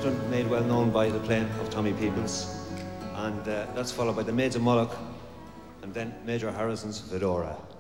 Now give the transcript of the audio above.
tune made well known by the playing of Tommy Peoples. And that's followed by the Maids of Moloch, and then Major Harrison's Fedora.